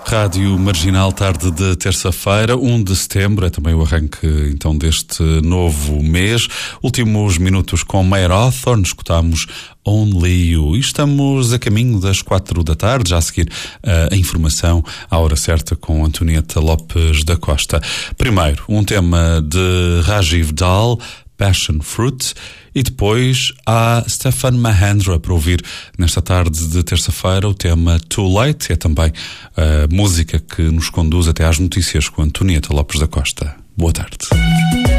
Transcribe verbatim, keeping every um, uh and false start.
Rádio Marginal, tarde de terça-feira, primeiro de setembro, é também o arranque então deste novo mês. Últimos minutos com Mayer Hawthorne, escutamos Only You. E estamos a caminho das quatro da tarde, já a seguir uh, a informação à hora certa com Antonieta Lopes da Costa. Primeiro, um tema de Rajiv Dal, Passion Fruit, e depois há Stefan Mahendra para ouvir nesta tarde de terça-feira o tema Too Late. É também a música que nos conduz até às notícias com Antonieta Lopes da Costa. Boa tarde.